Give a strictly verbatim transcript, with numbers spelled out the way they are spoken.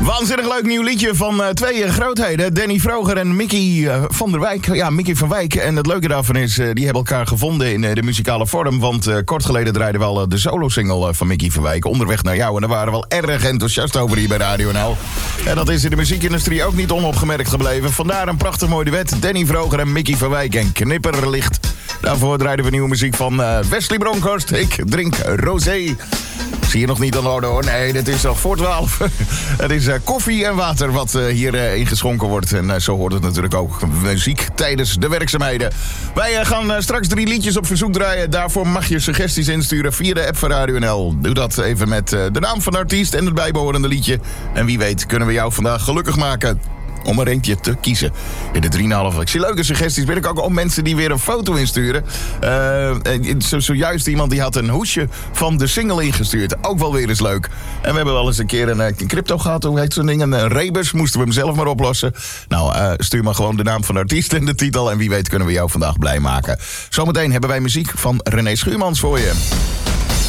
Waanzinnig leuk nieuw liedje van uh, twee grootheden. Danny Vroger en Mickey uh, van der Wijk. Ja, Mickey van Wijk. En het leuke daarvan is, uh, die hebben elkaar gevonden in uh, de muzikale vorm. Want uh, kort geleden draaiden we al uh, de solo-single uh, van Mickey van Wijk. Onderweg naar jou. En daar waren we wel erg enthousiast over hier bij Radio N L. En dat is in de muziekindustrie ook niet onopgemerkt gebleven. Vandaar een prachtig mooi duet. Danny Vroger en Mickey van Wijk. En knipperlicht. Daarvoor draaiden we nieuwe muziek van uh, Wesley Bronkhorst. Ik drink rosé. Zie je nog niet aan de orde hoor. Nee, dit is al voor twaalf. Het is uh, koffie en water wat uh, hier uh, ingeschonken wordt. En uh, zo hoort het natuurlijk ook. Muziek tijdens de werkzaamheden. Wij uh, gaan uh, straks drie liedjes op verzoek draaien. Daarvoor mag je suggesties insturen via de app van Radio N L. Doe dat even met uh, de naam van de artiest en het bijbehorende liedje. En wie weet kunnen we jou vandaag gelukkig maken om er eentje te kiezen in de drie komma vijf. Ik zie leuke suggesties. Ben ik ook al mensen die weer een foto insturen. Uh, zo, zojuist iemand die had een hoesje van de single ingestuurd. Ook wel weer eens leuk. En we hebben wel eens een keer een, een crypto gehad. Hoe heet zo'n ding? Een rebus. Moesten we hem zelf maar oplossen. Nou, uh, stuur maar gewoon de naam van de artiest en de titel. En wie weet kunnen we jou vandaag blij maken. Zometeen hebben wij muziek van René Schuurmans voor je.